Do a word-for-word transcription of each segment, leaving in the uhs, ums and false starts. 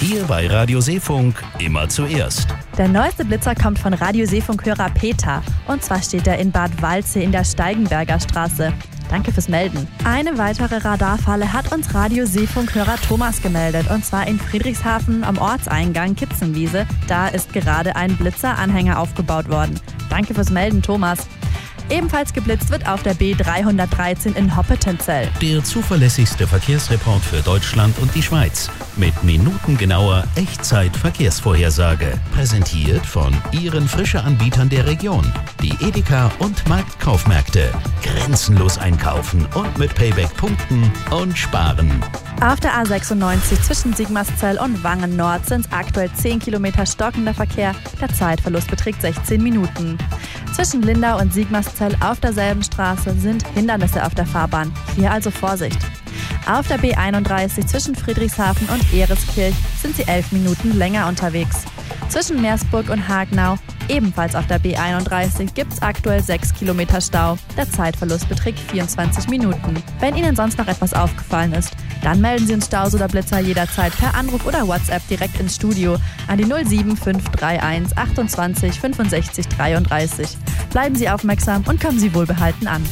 Hier bei Radio Seefunk immer zuerst. Der neueste Blitzer kommt von Radio Seefunk-Hörer Peter. Und zwar steht er in Bad Waldsee in der Steigenberger Straße. Danke fürs Melden. Eine weitere Radarfalle hat uns Radio Seefunk-Hörer Thomas gemeldet. Und zwar in Friedrichshafen am Ortseingang Kitzenwiese. Da ist gerade ein Blitzeranhänger aufgebaut worden. Danke fürs Melden, Thomas. Ebenfalls geblitzt wird auf der B dreihundertdreizehn in Hoppetenzell. Der zuverlässigste Verkehrsreport für Deutschland und die Schweiz. Mit minutengenauer Echtzeit-Verkehrsvorhersage. Präsentiert von Ihren Frische-Anbietern der Region. Die Edeka und Marktkaufmärkte. Grenzenlos einkaufen und mit Payback-Punkten und sparen. Auf der A sechsundneunzig zwischen Sigmarszell und Wangen Nord sind aktuell zehn Kilometer stockender Verkehr. Der Zeitverlust beträgt sechzehn Minuten. Zwischen Lindau und Sigmarszell auf derselben Straße sind Hindernisse auf der Fahrbahn. Hier also Vorsicht. Auf der B einunddreißig zwischen Friedrichshafen und Ereskirch sind sie elf Minuten länger unterwegs. Zwischen Meersburg und Hagenau, ebenfalls auf der B einunddreißig, gibt es aktuell sechs Kilometer Stau. Der Zeitverlust beträgt vierundzwanzig Minuten. Wenn Ihnen sonst noch etwas aufgefallen ist, dann melden Sie uns Staus oder Blitzer jederzeit per Anruf oder WhatsApp direkt ins Studio an die null sieben fünf drei eins achtundzwanzig fünfundsechzig dreiunddreißig. Bleiben Sie aufmerksam und kommen Sie wohlbehalten an.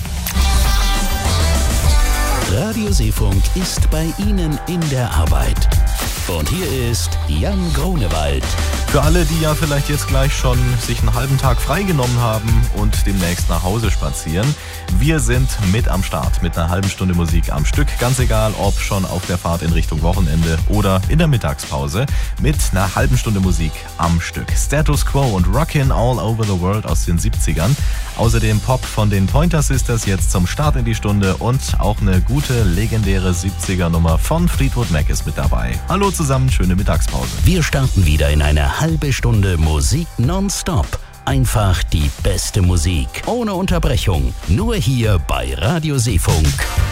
Radio Seefunk ist bei Ihnen in der Arbeit. Und hier ist Jan Grunewald. Für alle, die ja vielleicht jetzt gleich schon sich einen halben Tag freigenommen haben und demnächst nach Hause spazieren. Wir sind mit am Start mit einer halben Stunde Musik am Stück. Ganz egal, ob schon auf der Fahrt in Richtung Wochenende oder in der Mittagspause. Mit einer halben Stunde Musik am Stück. Status Quo und Rockin' All Over the World aus den siebzigern. Außerdem Pop von den Pointer Sisters jetzt zum Start in die Stunde. Und auch eine gute, legendäre siebziger-Nummer von Fleetwood Mac ist mit dabei. Hallo zusammen, schöne Mittagspause. Wir starten wieder in eine halbe Stunde Musik nonstop. Einfach die beste Musik, ohne Unterbrechung. Nur hier bei Radio Seefunk.